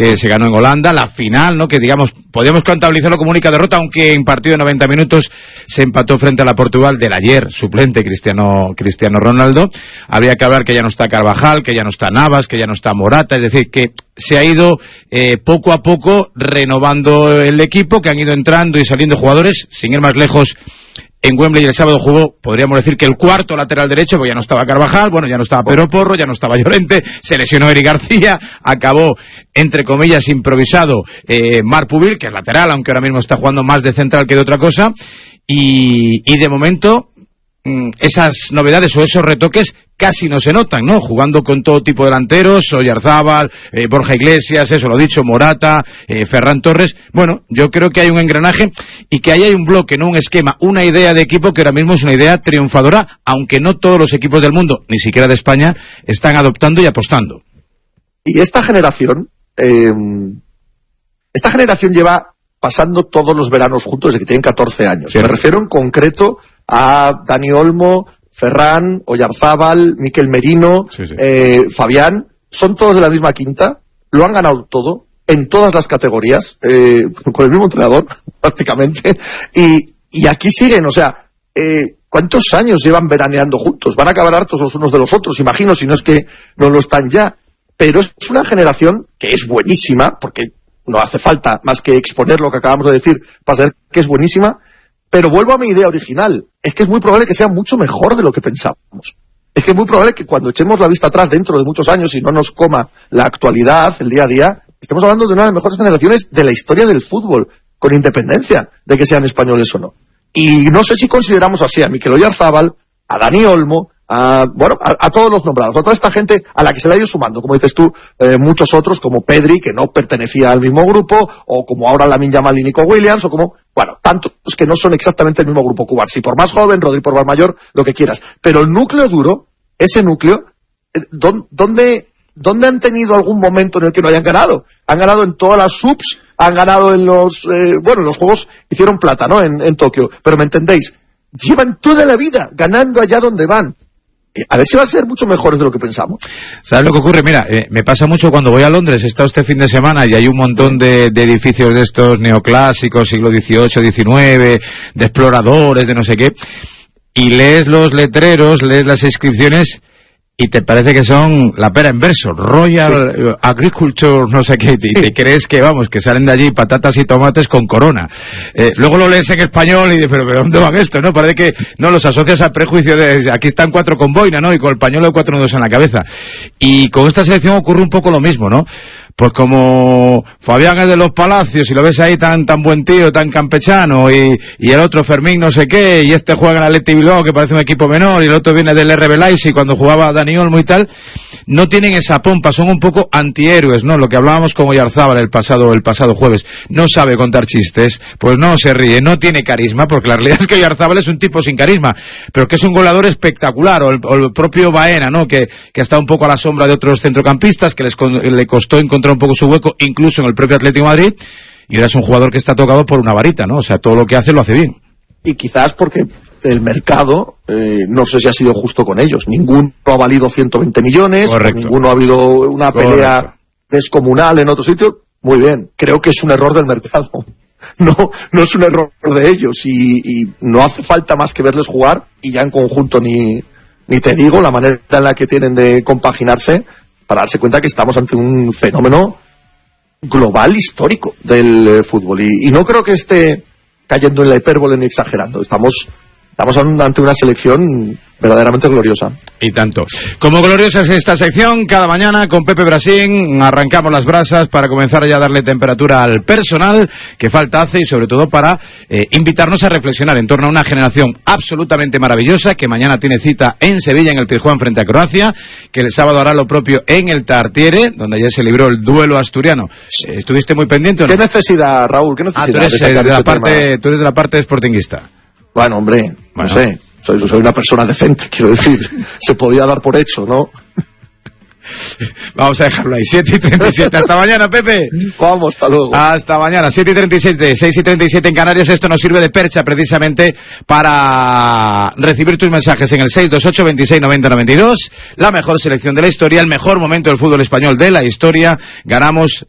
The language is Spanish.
que se ganó en Holanda, la final, ¿no? Que digamos, podríamos contabilizarlo como única derrota, aunque en partido de 90 minutos se empató frente a la Portugal del ayer suplente Cristiano Ronaldo. Habría que hablar que ya no está Carvajal, que ya no está Navas, que ya no está Morata, es decir, que se ha ido poco a poco renovando el equipo, que han ido entrando y saliendo jugadores, sin ir más lejos. En Wembley el sábado jugó, podríamos decir que el cuarto lateral derecho, porque ya no estaba Carvajal, bueno, ya no estaba Pedro Porro, ya no estaba Llorente, se lesionó Eric García, acabó, entre comillas, improvisado Marc Pubil, que es lateral, aunque ahora mismo está jugando más de central que de otra cosa, y de momento esas novedades o esos retoques casi no se notan, ¿no? Jugando con todo tipo de delanteros, Oyarzábal, Borja Iglesias, eso lo he dicho, Morata, Ferran Torres. Bueno, yo creo que hay un engranaje y que ahí hay un bloque, no un esquema, una idea de equipo que ahora mismo es una idea triunfadora, aunque no todos los equipos del mundo, ni siquiera de España, están adoptando y apostando. Y esta generación lleva pasando todos los veranos juntos desde que tienen 14 años. Sí. Me refiero en concreto a Dani Olmo, Ferran, Oyarzábal, Mikel Merino, sí. Fabián, son todos de la misma quinta, lo han ganado todo, en todas las categorías, con el mismo entrenador, prácticamente, y aquí siguen, o sea, ¿cuántos años llevan veraneando juntos? Van a acabar hartos los unos de los otros, imagino, si no es que no lo están ya, pero es una generación que es buenísima, porque no hace falta más que exponer lo que acabamos de decir para saber que es buenísima. Pero vuelvo a mi idea original. Es que es muy probable que sea mucho mejor de lo que pensábamos. Es que es muy probable que cuando echemos la vista atrás dentro de muchos años y no nos coma la actualidad, el día a día, estemos hablando de una de las mejores generaciones de la historia del fútbol, con independencia de que sean españoles o no. Y no sé si consideramos así a Mikel Oyarzábal, a Dani Olmo, a todos los nombrados, a toda esta gente a la que se le ha ido sumando, como dices tú, muchos otros, como Pedri, que no pertenecía al mismo grupo, o como ahora Lamine Yamal y Nico Williams, o como, bueno, tantos que no son exactamente el mismo grupo. Cubarsí por más joven, Rodri por más mayor, lo que quieras. Pero el núcleo duro, ese núcleo, ¿dónde han tenido algún momento en el que no hayan ganado? Han ganado en todas las subs, han ganado en los juegos hicieron plata, ¿no? En Tokio. Pero ¿me entendéis? Llevan toda la vida ganando allá donde van. A ver si va a ser mucho mejores de lo que pensamos. ¿Sabes lo que ocurre? Mira, me pasa mucho cuando voy a Londres, he estado este fin de semana y hay un montón de edificios de estos neoclásicos, siglo XVIII, XIX, de exploradores, de no sé qué, y lees los letreros, lees las inscripciones y te parece que son la pera en verso, Royal Agriculture, no sé qué, y te crees que, vamos, que salen de allí patatas y tomates con corona. Luego lo lees en español y dices, pero ¿dónde van esto? ¿No? Parece que, no, los asocias al prejuicio de, aquí están 4 con boina, ¿no? Y con el pañuelo de 4 nudos en la cabeza. Y con esta selección ocurre un poco lo mismo, ¿no? Pues como Fabián es de los Palacios y lo ves ahí tan buen tío, tan campechano, y el otro Fermín no sé qué, y este juega en el Athletic Bilbao que parece un equipo menor, y el otro viene del RB Leipzig cuando jugaba Dani Olmo y tal, no tienen esa pompa, son un poco antihéroes, ¿no? Lo que hablábamos con Oyarzábal el pasado jueves, no sabe contar chistes, pues no se ríe, no tiene carisma, porque la realidad es que Oyarzábal es un tipo sin carisma, pero que es un goleador espectacular, o el propio Baena, ¿no? Que está un poco a la sombra de otros centrocampistas, que le costó encontrar un poco su hueco, incluso en el propio Atlético de Madrid, y ahora es un jugador que está tocado por una varita, ¿no? O sea, todo lo que hace lo hace bien. Y quizás porque el mercado, no sé si ha sido justo con ellos. Ninguno ha valido 120 millones, ninguno ha habido una pelea descomunal en otro sitio. Muy bien, creo que es un error del mercado. No es un error de ellos, y no hace falta más que verles jugar, y ya en conjunto ni te digo la manera en la que tienen de compaginarse, para darse cuenta que estamos ante un fenómeno global histórico del fútbol. Y no creo que esté cayendo en la hipérbole ni exagerando. Estamos ante una selección verdaderamente gloriosa. Y tanto. Como gloriosa es esta sección, cada mañana con Pepe Brasín arrancamos las brasas para comenzar ya a darle temperatura al personal que falta hace, y sobre todo para invitarnos a reflexionar en torno a una generación absolutamente maravillosa que mañana tiene cita en Sevilla, en el Pizjuán, frente a Croacia, que el sábado hará lo propio en el Tartiere, donde ayer se libró el duelo asturiano. ¿Estuviste muy pendiente o no? ¿Qué necesidad, Raúl? ¿Qué necesidad? Tú eres de la parte sportinguista. Bueno, hombre, no sé. Soy una persona decente, quiero decir. Se podía dar por hecho, ¿no? Vamos a dejarlo ahí. 7:37. Hasta mañana, Pepe. Vamos, hasta luego. Hasta mañana. 7:37, 6:37 en Canarias. Esto nos sirve de percha precisamente para recibir tus mensajes en el 628 26 90 92. La mejor selección de la historia, el mejor momento del fútbol español de la historia. Ganamos